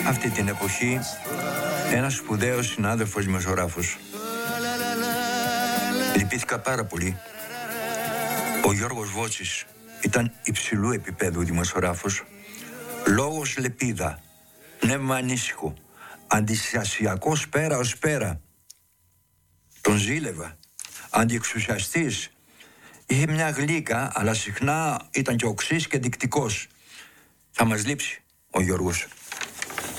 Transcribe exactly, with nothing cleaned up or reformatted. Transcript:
Αυτή την εποχή ένας σπουδαίος συνάδελφος δημοσιογράφος. Λυπήθηκα πάρα πολύ. Ο Γιώργος Βότσης ήταν υψηλού επίπεδου δημοσιογράφος. Λόγος λεπίδα, πνεύμα ανήσυχο, αντιστασιακός πέρα ως πέρα. Τον ζήλευα. Αντιεξουσιαστής. Είχε μια γλύκα, αλλά συχνά ήταν και οξύς και δεικτικός. Θα μας λείψει ο Γιώργος.